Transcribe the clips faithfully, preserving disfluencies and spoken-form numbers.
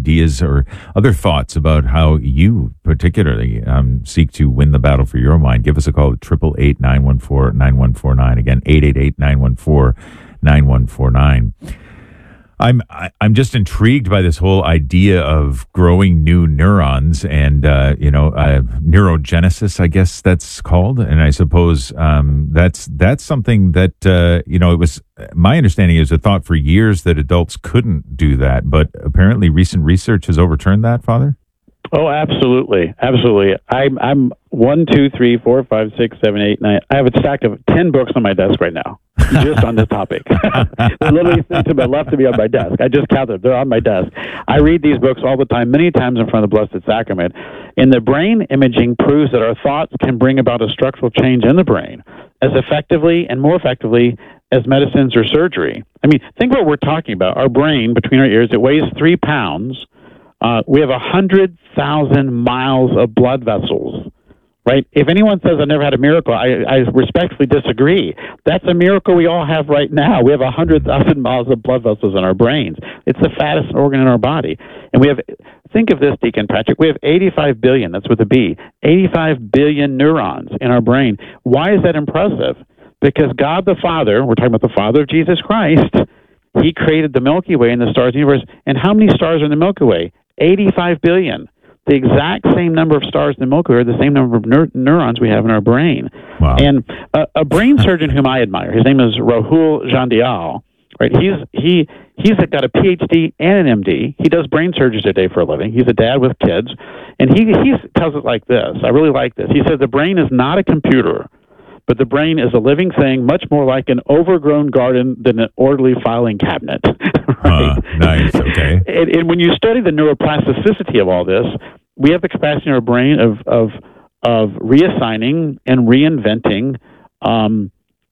ideas or other thoughts about how you particularly um, seek to win the battle for your mind, give us a call at eight eight eight, nine one four, nine one four nine. Again, eight eight eight, nine one four, nine one four nine. I'm I, I'm just intrigued by this whole idea of growing new neurons and uh, you know uh, neurogenesis, I guess that's called, and I suppose um, that's that's something that uh, you know it was my understanding is a thought for years that adults couldn't do that, but apparently recent research has overturned that, Father. Oh, absolutely, absolutely. I'm I'm one, two, three, four, five, six, seven, eight, nine. I have a stack of ten books on my desk right now, just on this topic. They're literally sitting to my left to me on my desk. I just counted; they're on my desk. I read these books all the time, many times in front of the Blessed Sacrament. And the brain imaging proves that our thoughts can bring about a structural change in the brain as effectively and more effectively as medicines or surgery. I mean, think what we're talking about. Our brain, between our ears, it weighs three pounds. Uh, we have one hundred thousand miles of blood vessels, right? If anyone says I've never had a miracle, I, I respectfully disagree. That's a miracle we all have right now. We have one hundred thousand miles of blood vessels in our brains. It's the fattest organ in our body. And we have, think of this, Deacon Patrick, we have eighty-five billion, that's with a B, eighty-five billion neurons in our brain. Why is that impressive? Because God the Father, we're talking about the Father of Jesus Christ, He created the Milky Way and the stars of the universe. And how many stars are in the Milky Way? eighty-five billion. The exact same number of stars in the Milky Way are the same number of neur- neurons we have in our brain. Wow. And a, a brain surgeon whom I admire, his name is Rahul Jandial, right? He's he he's got a P H D and an M D. He does brain surgery today for a living. He's a dad with kids, and he he tells it like this. I really like this. He says the brain is not a computer, but the brain is a living thing, much more like an overgrown garden than an orderly filing cabinet. Right? Uh, nice, okay. And, and when you study the neuroplasticity of all this, we have the capacity in our brain of of, of reassigning and reinventing um,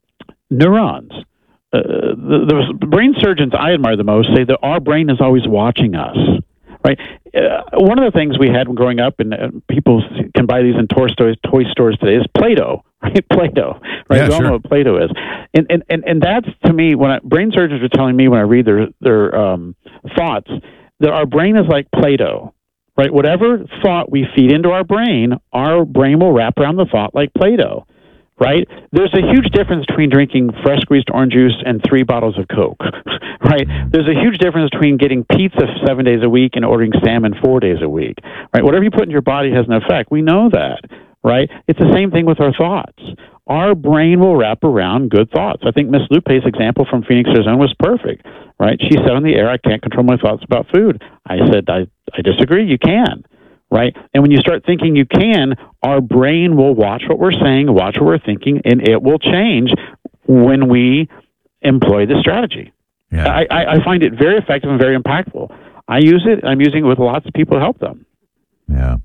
neurons. Uh, the, the brain surgeons I admire the most say that our brain is always watching us. Right. Uh, one of the things we had when growing up, and uh, people can buy these in toy stores, toy stores today, is Play-Doh. Right, Play-Doh. Right, yeah, we all sure. know what Play-Doh is, and and and, and that's to me when I, brain surgeons are telling me when I read their their um, thoughts that our brain is like Play-Doh. Right, whatever thought we feed into our brain, our brain will wrap around the thought like Play-Doh. Right? There's a huge difference between drinking fresh squeezed orange juice and three bottles of Coke. Right? There's a huge difference between getting pizza seven days a week and ordering salmon four days a week. Right? Whatever you put in your body has an effect. We know that. Right? It's the same thing with our thoughts. Our brain will wrap around good thoughts. I think Miss Lupe's example from Phoenix, Arizona was perfect. Right? She said on the air, I can't control my thoughts about food. I said, I, I disagree. You can. Right? And when you start thinking you can, our brain will watch what we're saying, watch what we're thinking, and it will change when we employ this strategy. Yeah. I, I, I find it very effective and very impactful. I use it. I'm using it with lots of people to help them. Yeah.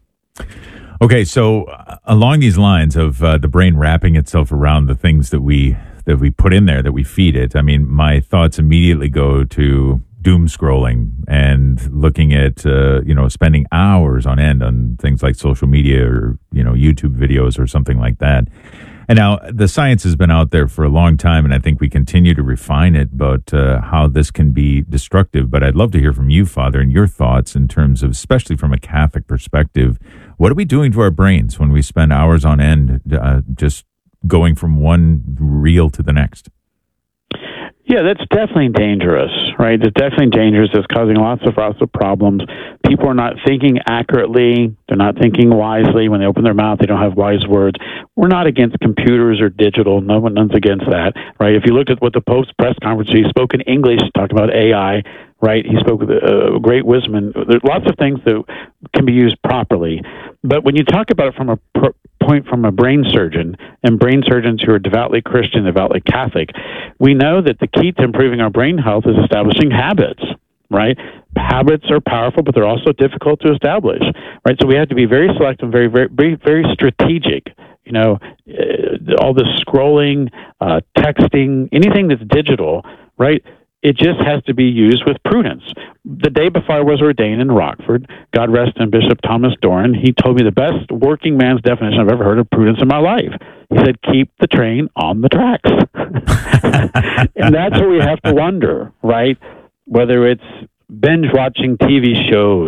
Okay, so uh, along these lines of uh, the brain wrapping itself around the things that we that we put in there, that we feed it, I mean, my thoughts immediately go to doom scrolling and looking at, uh, you know, spending hours on end on things like social media or, you know, YouTube videos or something like that. And now the science has been out there for a long time, and I think we continue to refine it, but uh, how this can be destructive. But I'd love to hear from you, Father, and your thoughts in terms of, especially from a Catholic perspective, what are we doing to our brains when we spend hours on end uh, just going from one reel to the next? Yeah, that's definitely dangerous, right? It's definitely dangerous. It's causing lots of lots of problems. People are not thinking accurately. They're not thinking wisely. When they open their mouth, they don't have wise words. We're not against computers or digital. No one, none's against that, right? If you looked at what the Pope's press conference, he spoke in English, talked about A I, right? He spoke with uh, great wisdom. And there's lots of things that can be used properly. But when you talk about it from a pro- point from a brain surgeon and brain surgeons who are devoutly Christian, devoutly Catholic, we know that the key to improving our brain health is establishing habits, right? Habits are powerful, but they're also difficult to establish, right? So we have to be very selective, very, very, very, very strategic. You know, uh, all this scrolling, uh, texting, anything that's digital, right? It just has to be used with prudence. The day before I was ordained in Rockford, God rest in Bishop Thomas Doran, he told me the best working man's definition I've ever heard of prudence in my life. He said, keep the train on the tracks. And that's what we have to wonder, right? Whether it's binge watching T V shows